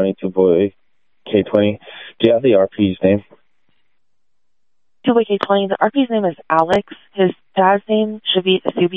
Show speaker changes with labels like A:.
A: County to Boy K20. Do you have the RP's name?
B: Two-way K20. The RP's name is Alex. His dad's name should be Asubi.